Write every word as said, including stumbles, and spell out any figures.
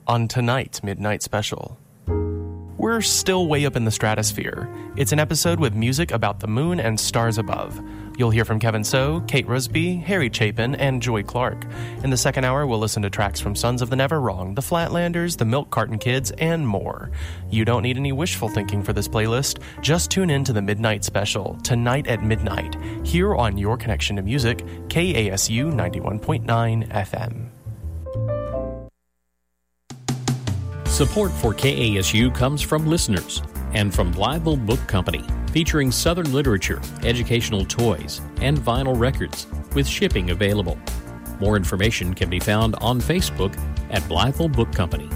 on tonight's Midnight Special. We're still way up in the stratosphere. It's an episode with music about the moon and stars above. You'll hear from Kevin So, Kate Rusby, Harry Chapin, and Joy Clark. In the second hour, we'll listen to tracks from Sons of the Never Wrong, the Flatlanders, the Milk Carton Kids, and more. You don't need any wishful thinking for this playlist. Just tune in to the Midnight Special, tonight at midnight, here on Your Connection to Music, K A S U ninety-one point nine F M. Support for K A S U comes from listeners and from Blytheville Book Company, featuring Southern literature, educational toys, and vinyl records, with shipping available. More information can be found on Facebook at Blytheville Book Company.